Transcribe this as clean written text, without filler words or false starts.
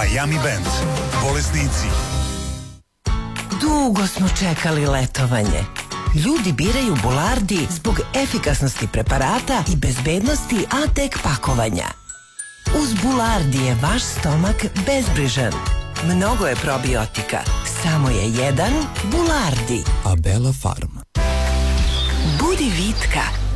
Miami Band. Bolesnici. Dugo smo čekali letovanje. Ljudi biraju Bulardi zbog efikasnosti preparata i bezbednosti A-Tek pakovanja. Uz Bulardi je vaš stomak bezbrižan. Mnogo je probiotika. Samo je jedan Bulardi. Abela Farma. Budi vitka.